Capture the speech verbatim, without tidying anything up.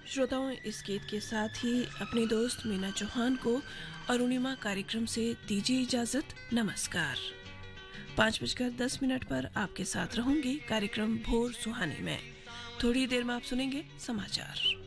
श्रोताओं, इस गीत के साथ ही अपनी दोस्त मीना चौहान को अरुणिमा कार्यक्रम से दीजिए इजाजत। नमस्कार। पाँच बजकर दस मिनट पर आपके साथ रहूंगी कार्यक्रम भोर सुहानी में। थोड़ी देर में आप सुनेंगे समाचार।